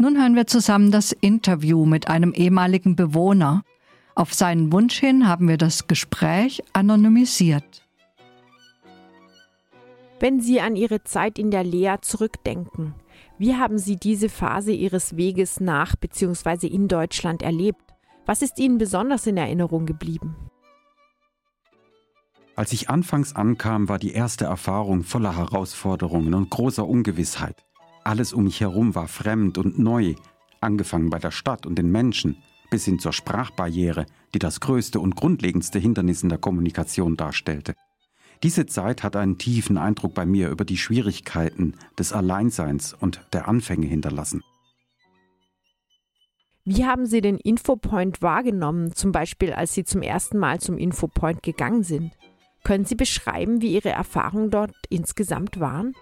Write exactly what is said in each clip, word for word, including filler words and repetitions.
Nun hören wir zusammen das Interview mit einem ehemaligen Bewohner. Auf seinen Wunsch hin haben wir das Gespräch anonymisiert. Wenn Sie an Ihre Zeit in der Lea zurückdenken, wie haben Sie diese Phase Ihres Weges nach bzw. in Deutschland erlebt? Was ist Ihnen besonders in Erinnerung geblieben? Als ich anfangs ankam, war die erste Erfahrung voller Herausforderungen und großer Ungewissheit. Alles um mich herum war fremd und neu, angefangen bei der Stadt und den Menschen, bis hin zur Sprachbarriere, die das größte und grundlegendste Hindernis in der Kommunikation darstellte. Diese Zeit hat einen tiefen Eindruck bei mir über die Schwierigkeiten des Alleinseins und der Anfänge hinterlassen. Wie haben Sie den Infopoint wahrgenommen, zum Beispiel als Sie zum ersten Mal zum Infopoint gegangen sind? Können Sie beschreiben, wie Ihre Erfahrungen dort insgesamt waren?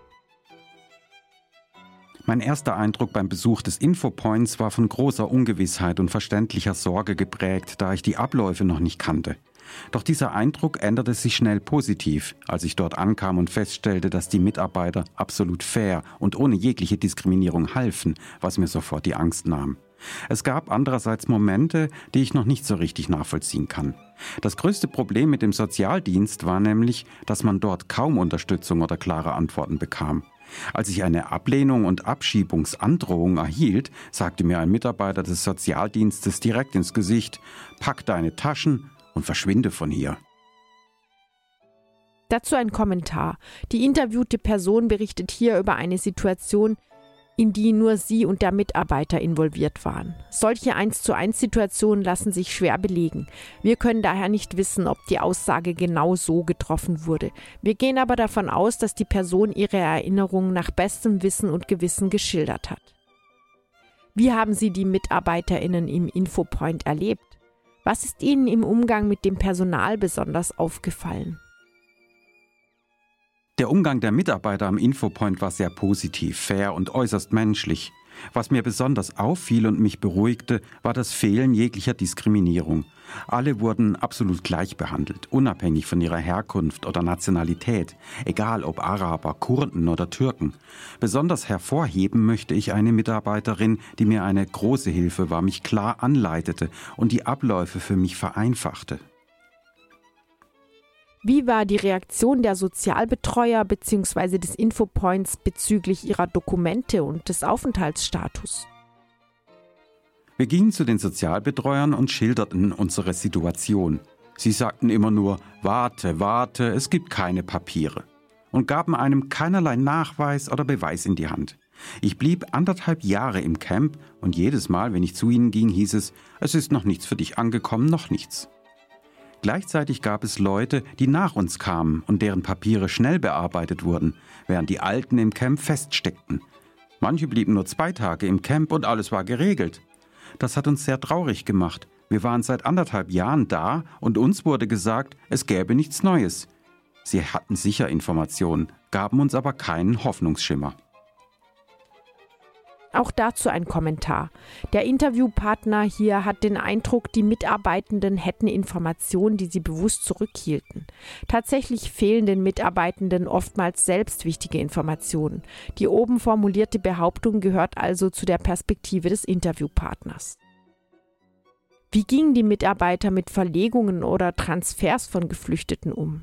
Mein erster Eindruck beim Besuch des Infopoints war von großer Ungewissheit und verständlicher Sorge geprägt, da ich die Abläufe noch nicht kannte. Doch dieser Eindruck änderte sich schnell positiv, als ich dort ankam und feststellte, dass die Mitarbeiter absolut fair und ohne jegliche Diskriminierung halfen, was mir sofort die Angst nahm. Es gab andererseits Momente, die ich noch nicht so richtig nachvollziehen kann. Das größte Problem mit dem Sozialdienst war nämlich, dass man dort kaum Unterstützung oder klare Antworten bekam. Als ich eine Ablehnung und Abschiebungsandrohung erhielt, sagte mir ein Mitarbeiter des Sozialdienstes direkt ins Gesicht: Pack deine Taschen und verschwinde von hier. Dazu ein Kommentar. Die interviewte Person berichtet hier über eine Situation, in die nur sie und der Mitarbeiter involviert waren. Solche eins zu eins Situationen lassen sich schwer belegen. Wir können daher nicht wissen, ob die Aussage genau so getroffen wurde. Wir gehen aber davon aus, dass die Person ihre Erinnerungen nach bestem Wissen und Gewissen geschildert hat. Wie haben Sie die MitarbeiterInnen im Infopoint erlebt? Was ist Ihnen im Umgang mit dem Personal besonders aufgefallen? Der Umgang der Mitarbeiter am Infopoint war sehr positiv, fair und äußerst menschlich. Was mir besonders auffiel und mich beruhigte, war das Fehlen jeglicher Diskriminierung. Alle wurden absolut gleich behandelt, unabhängig von ihrer Herkunft oder Nationalität, egal ob Araber, Kurden oder Türken. Besonders hervorheben möchte ich eine Mitarbeiterin, die mir eine große Hilfe war, mich klar anleitete und die Abläufe für mich vereinfachte. Wie war die Reaktion der Sozialbetreuer bzw. des Infopoints bezüglich ihrer Dokumente und des Aufenthaltsstatus? Wir gingen zu den Sozialbetreuern und schilderten unsere Situation. Sie sagten immer nur: Warte, warte, es gibt keine Papiere, und gaben einem keinerlei Nachweis oder Beweis in die Hand. Ich blieb anderthalb Jahre im Camp und jedes Mal, wenn ich zu ihnen ging, hieß es: Es ist noch nichts für dich angekommen, noch nichts. Gleichzeitig gab es Leute, die nach uns kamen und deren Papiere schnell bearbeitet wurden, während die Alten im Camp feststeckten. Manche blieben nur zwei Tage im Camp und alles war geregelt. Das hat uns sehr traurig gemacht. Wir waren seit anderthalb Jahren da und uns wurde gesagt, es gäbe nichts Neues. Sie hatten sicher Informationen, gaben uns aber keinen Hoffnungsschimmer. Auch dazu ein Kommentar. Der Interviewpartner hier hat den Eindruck, die Mitarbeitenden hätten Informationen, die sie bewusst zurückhielten. Tatsächlich fehlen den Mitarbeitenden oftmals selbst wichtige Informationen. Die oben formulierte Behauptung gehört also zu der Perspektive des Interviewpartners. Wie gingen die Mitarbeiter mit Verlegungen oder Transfers von Geflüchteten um?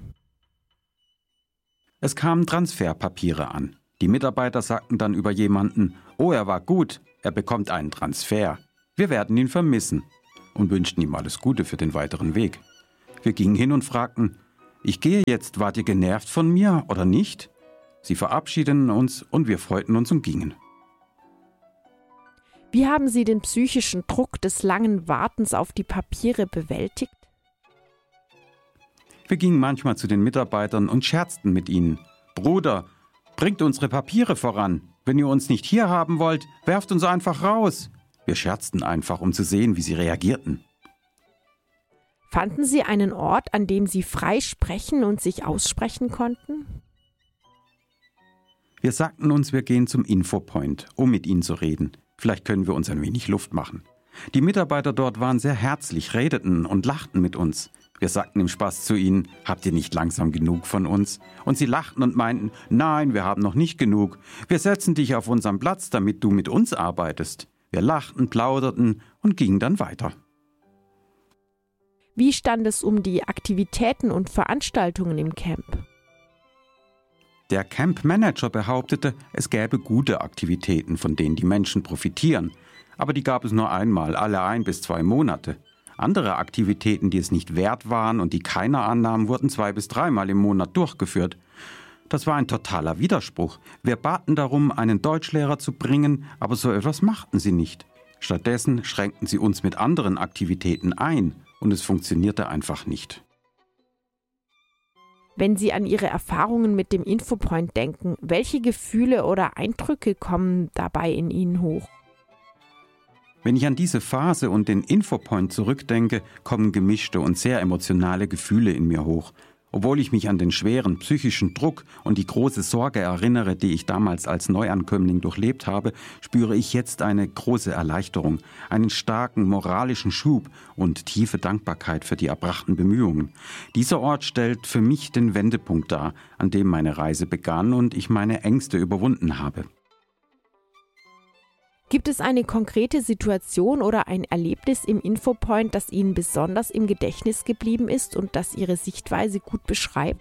Es kamen Transferpapiere an. Die Mitarbeiter sagten dann über jemanden: Oh, er war gut, er bekommt einen Transfer. Wir werden ihn vermissen, und wünschten ihm alles Gute für den weiteren Weg. Wir gingen hin und fragten: Ich gehe jetzt, wart ihr genervt von mir oder nicht? Sie verabschiedeten uns und wir freuten uns und gingen. Wie haben Sie den psychischen Druck des langen Wartens auf die Papiere bewältigt? Wir gingen manchmal zu den Mitarbeitern und scherzten mit ihnen: Bruder, bringt unsere Papiere voran. Wenn ihr uns nicht hier haben wollt, werft uns einfach raus. Wir scherzten einfach, um zu sehen, wie sie reagierten. Fanden Sie einen Ort, an dem Sie frei sprechen und sich aussprechen konnten? Wir sagten uns, wir gehen zum Infopoint, um mit ihnen zu reden. Vielleicht können wir uns ein wenig Luft machen. Die Mitarbeiter dort waren sehr herzlich, redeten und lachten mit uns. Wir sagten im Spaß zu ihnen: Habt ihr nicht langsam genug von uns? Und sie lachten und meinten: Nein, wir haben noch nicht genug. Wir setzen dich auf unseren Platz, damit du mit uns arbeitest. Wir lachten, plauderten und gingen dann weiter. Wie stand es um die Aktivitäten und Veranstaltungen im Camp? Der Campmanager behauptete, es gäbe gute Aktivitäten, von denen die Menschen profitieren. Aber die gab es nur einmal, alle ein bis zwei Monate. Andere Aktivitäten, die es nicht wert waren und die keiner annahm, wurden zwei bis dreimal im Monat durchgeführt. Das war ein totaler Widerspruch. Wir baten darum, einen Deutschlehrer zu bringen, aber so etwas machten sie nicht. Stattdessen schränkten sie uns mit anderen Aktivitäten ein und es funktionierte einfach nicht. Wenn Sie an Ihre Erfahrungen mit dem Infopoint denken, welche Gefühle oder Eindrücke kommen dabei in Ihnen hoch? Wenn ich an diese Phase und den Infopoint zurückdenke, kommen gemischte und sehr emotionale Gefühle in mir hoch. Obwohl ich mich an den schweren psychischen Druck und die große Sorge erinnere, die ich damals als Neuankömmling durchlebt habe, spüre ich jetzt eine große Erleichterung, einen starken moralischen Schub und tiefe Dankbarkeit für die erbrachten Bemühungen. Dieser Ort stellt für mich den Wendepunkt dar, an dem meine Reise begann und ich meine Ängste überwunden habe. Gibt es eine konkrete Situation oder ein Erlebnis im Infopoint, das Ihnen besonders im Gedächtnis geblieben ist und das Ihre Sichtweise gut beschreibt?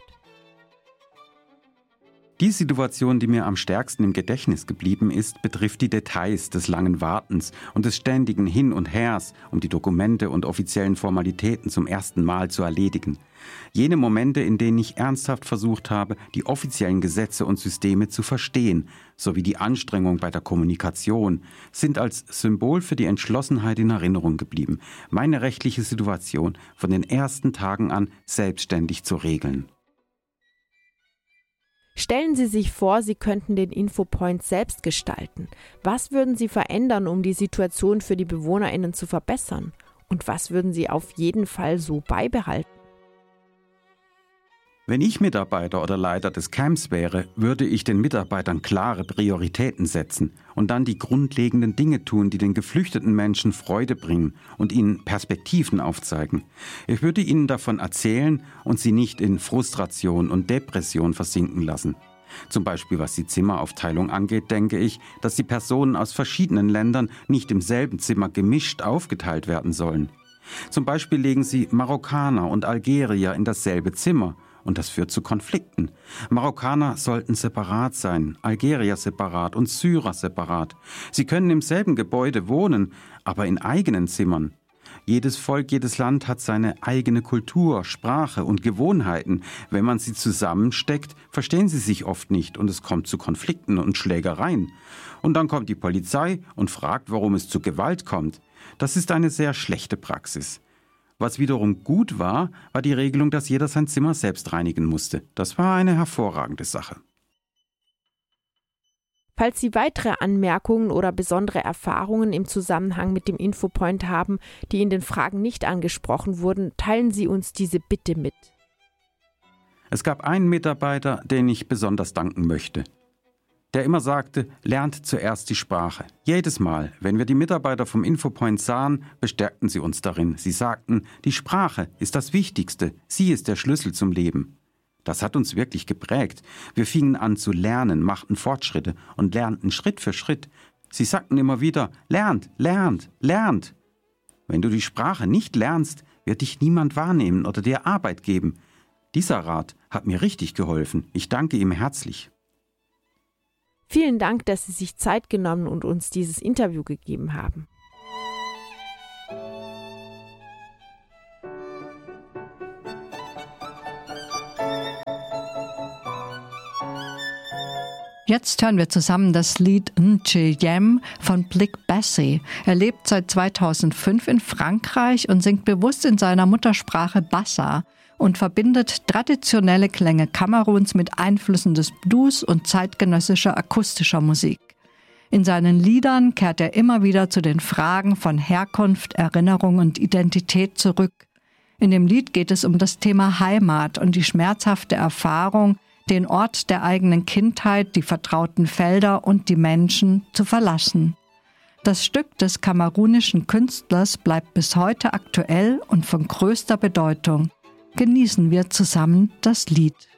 Die Situation, die mir am stärksten im Gedächtnis geblieben ist, betrifft die Details des langen Wartens und des ständigen Hin und Hers, um die Dokumente und offiziellen Formalitäten zum ersten Mal zu erledigen. Jene Momente, in denen ich ernsthaft versucht habe, die offiziellen Gesetze und Systeme zu verstehen, sowie die Anstrengung bei der Kommunikation, sind als Symbol für die Entschlossenheit in Erinnerung geblieben, meine rechtliche Situation von den ersten Tagen an selbstständig zu regeln. Stellen Sie sich vor, Sie könnten den Infopoint selbst gestalten. Was würden Sie verändern, um die Situation für die BewohnerInnen zu verbessern? Und was würden Sie auf jeden Fall so beibehalten? Wenn ich Mitarbeiter oder Leiter des Camps wäre, würde ich den Mitarbeitern klare Prioritäten setzen und dann die grundlegenden Dinge tun, die den geflüchteten Menschen Freude bringen und ihnen Perspektiven aufzeigen. Ich würde ihnen davon erzählen und sie nicht in Frustration und Depression versinken lassen. Zum Beispiel was die Zimmeraufteilung angeht, denke ich, dass die Personen aus verschiedenen Ländern nicht im selben Zimmer gemischt aufgeteilt werden sollen. Zum Beispiel legen sie Marokkaner und Algerier in dasselbe Zimmer. Und das führt zu Konflikten. Marokkaner sollten separat sein, Algerier separat und Syrer separat. Sie können im selben Gebäude wohnen, aber in eigenen Zimmern. Jedes Volk, jedes Land hat seine eigene Kultur, Sprache und Gewohnheiten. Wenn man sie zusammensteckt, verstehen sie sich oft nicht und es kommt zu Konflikten und Schlägereien. Und dann kommt die Polizei und fragt, warum es zu Gewalt kommt. Das ist eine sehr schlechte Praxis. Was wiederum gut war, war die Regelung, dass jeder sein Zimmer selbst reinigen musste. Das war eine hervorragende Sache. Falls Sie weitere Anmerkungen oder besondere Erfahrungen im Zusammenhang mit dem Infopoint haben, die in den Fragen nicht angesprochen wurden, teilen Sie uns diese bitte mit. Es gab einen Mitarbeiter, den ich besonders danken möchte, der immer sagte, lernt zuerst die Sprache. Jedes Mal, wenn wir die Mitarbeiter vom Infopoint sahen, bestärkten sie uns darin. Sie sagten, die Sprache ist das Wichtigste, sie ist der Schlüssel zum Leben. Das hat uns wirklich geprägt. Wir fingen an zu lernen, machten Fortschritte und lernten Schritt für Schritt. Sie sagten immer wieder, lernt, lernt, lernt. Wenn du die Sprache nicht lernst, wird dich niemand wahrnehmen oder dir Arbeit geben. Dieser Rat hat mir richtig geholfen. Ich danke ihm herzlich. Vielen Dank, dass Sie sich Zeit genommen und uns dieses Interview gegeben haben. Jetzt hören wir zusammen das Lied N'Che Yem von Blick Bessie. Er lebt seit zweitausendfünf in Frankreich und singt bewusst in seiner Muttersprache Bassa und verbindet traditionelle Klänge Kameruns mit Einflüssen des Blues und zeitgenössischer akustischer Musik. In seinen Liedern kehrt er immer wieder zu den Fragen von Herkunft, Erinnerung und Identität zurück. In dem Lied geht es um das Thema Heimat und die schmerzhafte Erfahrung, den Ort der eigenen Kindheit, die vertrauten Felder und die Menschen zu verlassen. Das Stück des kamerunischen Künstlers bleibt bis heute aktuell und von größter Bedeutung. Genießen wir zusammen das Lied.